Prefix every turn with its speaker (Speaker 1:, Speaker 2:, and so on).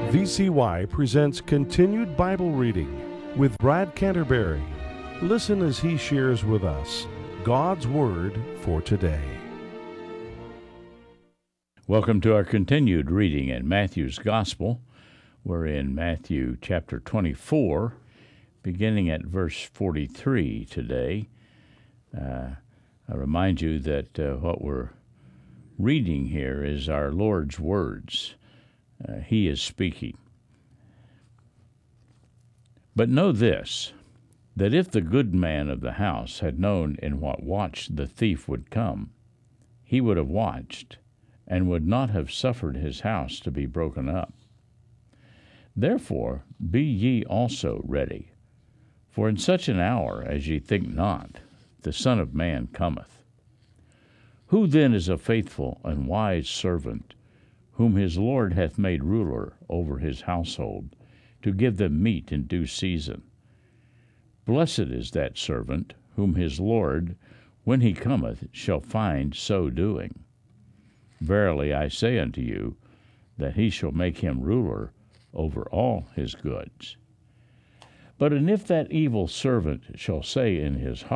Speaker 1: VCY presents Continued Bible Reading with Brad Canterbury. Listen as he shares with us God's Word for today.
Speaker 2: Welcome to our continued reading in Matthew's Gospel. We're in Matthew chapter 24, beginning at verse 43 today. I remind you that what we're reading here is our Lord's words. He is speaking. But know this, that if the good man of the house had known in what watch the thief would come, he would have watched, and would not have suffered his house to be broken up. Therefore be ye also ready, for in such an hour as ye think not, the Son of Man cometh. Who then is a faithful and wise servant, whom his Lord hath made ruler over his household, to give them meat in due season? Blessed is that servant, whom his Lord, when he cometh, shall find so doing. Verily I say unto you, that he shall make him ruler over all his goods. But and if that evil servant shall say in his